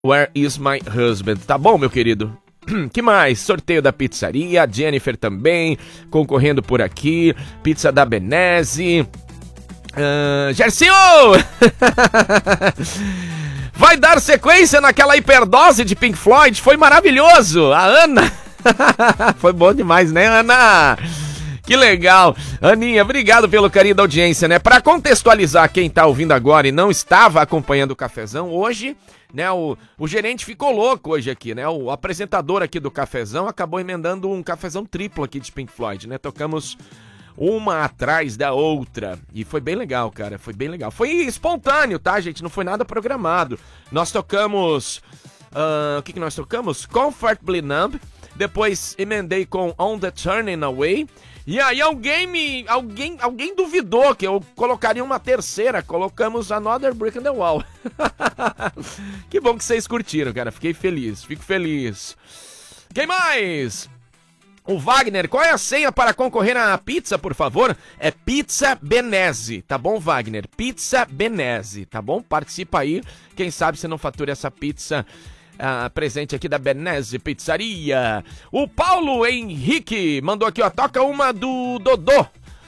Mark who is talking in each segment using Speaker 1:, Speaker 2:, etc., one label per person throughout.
Speaker 1: Where is my husband? Tá bom, meu querido? Que mais? Sorteio da pizzaria, a Jennifer também concorrendo por aqui, pizza da Benese. Gersinho! Vai dar sequência naquela hiperdose de Pink Floyd? Foi maravilhoso! A Ana! Foi bom demais, né, Ana? Que legal! Aninha, obrigado pelo carinho da audiência, né? Pra contextualizar quem tá ouvindo agora e não estava acompanhando o cafezão, hoje, né, o gerente ficou louco hoje aqui, né? O apresentador aqui do cafezão acabou emendando um cafezão triplo aqui de Pink Floyd, né? Tocamos uma atrás da outra. E foi bem legal, cara. Foi bem legal. Foi espontâneo, tá, gente? Não foi nada programado. Nós tocamos... o que nós tocamos? Comfortably Numb. Depois emendei com On the Turning Away. E aí alguém duvidou que eu colocaria uma terceira. Colocamos Another Brick in the Wall. Que bom que vocês curtiram, cara. Fiquei feliz. Fico feliz. Quem mais? O Wagner, qual é a senha para concorrer à pizza, por favor? É Pizza Benese, tá bom, Wagner? Pizza Benese, tá bom? Participa aí, quem sabe você não fatura essa pizza presente aqui da Benese Pizzaria. O Paulo Henrique mandou aqui, ó, toca uma do Dodô.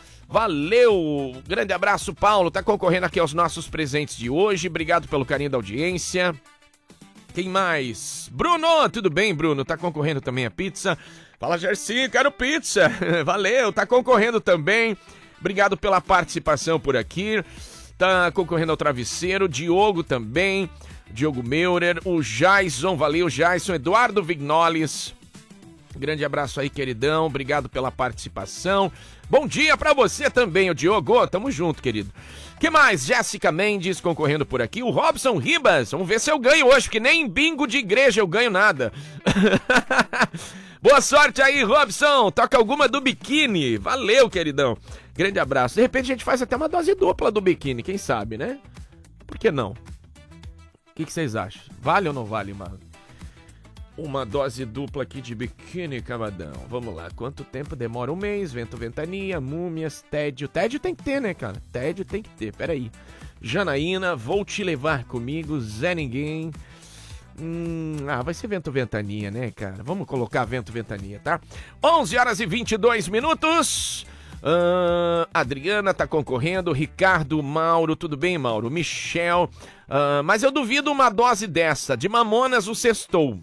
Speaker 1: Valeu, grande abraço, Paulo, tá concorrendo aqui aos nossos presentes de hoje, obrigado pelo carinho da audiência. Quem mais? Bruno, tudo bem, Bruno? Tá concorrendo também a pizza. Fala, Gersinho, quero pizza. Valeu, tá concorrendo também. Obrigado pela participação por aqui. Tá concorrendo ao travesseiro. Diogo também. Diogo Meurer. O Jason, valeu, Jason. Eduardo Vignoles. Grande abraço aí, queridão. Obrigado pela participação. Bom dia pra você também, o Diogo. Tamo junto, querido. Que mais? Jéssica Mendes concorrendo por aqui. O Robson Ribas. Vamos ver se eu ganho hoje, porque nem em bingo de igreja eu ganho nada. Boa sorte aí, Robson. Toca alguma do biquíni. Valeu, queridão. Grande abraço. De repente a gente faz até uma dose dupla do biquíni, quem sabe, né? Por que não? O que vocês acham? Vale ou não vale, mano? Uma dose dupla aqui de biquíni, camadão. Vamos lá. Quanto tempo demora? Um mês. Vento, ventania, múmias, tédio. Tédio tem que ter, né, cara? Tédio tem que ter. Peraí. Janaína, vou te levar comigo. Zé Ninguém. Vai ser vento, ventania, né, cara? Vamos colocar vento, ventania, tá? 11 horas e 22 minutos. Adriana tá concorrendo. Ricardo, Mauro. Tudo bem, Mauro? Michel. Mas eu duvido uma dose dessa. De Mamonas, o Sextou.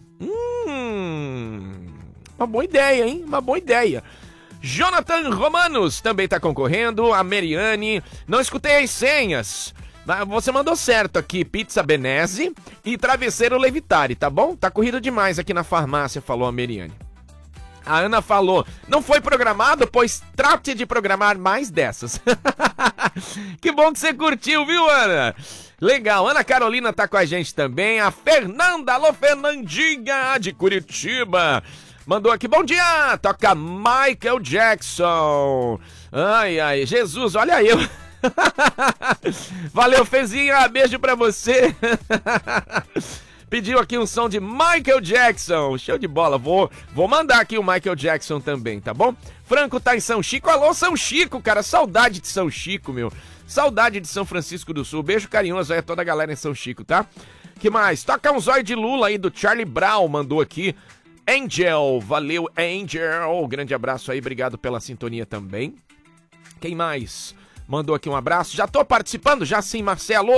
Speaker 1: Uma boa ideia, hein? Uma boa ideia. Jonathan Romanos também tá concorrendo. A Meriane. Não escutei as senhas. Você mandou certo aqui. Pizza Benese e travesseiro Levitari, tá bom? Tá corrido demais aqui na farmácia, falou a Meriane. A Ana falou, não foi programado, pois trate de programar mais dessas. Que bom que você curtiu, viu, Ana? Legal, Ana Carolina tá com a gente também. A Fernanda, alô Fernandinha, de Curitiba. Mandou aqui, bom dia, toca Michael Jackson. Ai, Jesus, olha eu. Valeu, Fezinha, beijo pra você. Pediu aqui um som de Michael Jackson. Show de bola, vou mandar aqui o Michael Jackson também, tá bom? Franco tá em São Chico. Alô, São Chico, cara, saudade de São Chico, meu. Saudade de São Francisco do Sul. Beijo carinhoso aí a toda a galera em São Chico, tá? Que mais? Toca um zóio de Lula aí do Charlie Brown, mandou aqui. Angel, valeu, Angel. Grande abraço aí, obrigado pela sintonia também. Quem mais? Mandou aqui um abraço. Já tô participando? Já sim, Marcelo.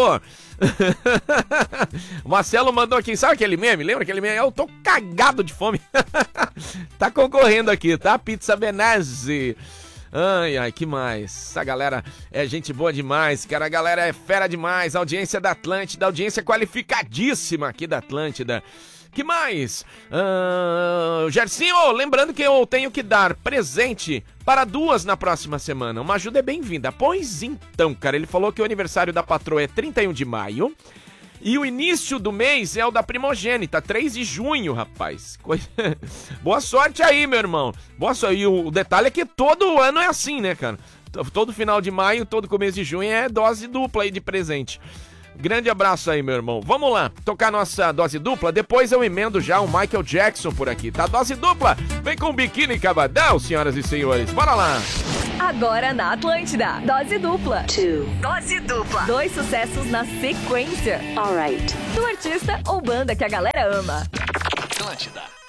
Speaker 1: O Marcelo mandou aqui, sabe aquele meme? Lembra aquele meme? Eu tô cagado de fome. Tá concorrendo aqui, tá? Pizza Benese. Ai, que mais? Essa galera é gente boa demais, cara. A galera é fera demais. A audiência da Atlântida, audiência qualificadíssima aqui da Atlântida. Que mais? Gersinho, lembrando que eu tenho que dar presente para 2 na próxima semana. Uma ajuda é bem-vinda. Pois então, cara, ele falou que o aniversário da patroa é 31 de maio. E o início do mês é o da primogênita, 3 de junho, rapaz. Boa sorte aí, meu irmão. Boa sorte. E o detalhe é que todo ano é assim, né, cara? Todo final de maio, todo começo de junho é dose dupla aí de presente. Grande abraço aí, meu irmão. Vamos lá, tocar nossa dose dupla. Depois eu emendo já o Michael Jackson por aqui, tá? Dose dupla, vem com o biquíni cavadão, senhoras e senhores. Bora lá.
Speaker 2: A Agora na Atlântida. Dose dupla.
Speaker 3: Dose dupla.
Speaker 2: 2 sucessos na sequência.
Speaker 3: Alright.
Speaker 2: Do artista ou banda que a galera ama.
Speaker 4: Atlântida.